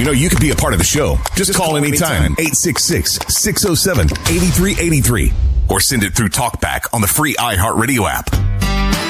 You know you can be a part of the show. Just call anytime. 866-607-8383. Or send it through TalkBack on the free iHeartRadio app.